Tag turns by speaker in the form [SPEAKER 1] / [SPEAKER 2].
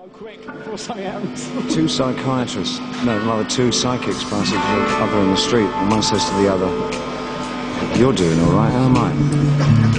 [SPEAKER 1] Go quick before something happens.
[SPEAKER 2] Two psychiatrists, no, rather two psychics passing each other in the street, and one says to the other, "You're doing all right, how am I?"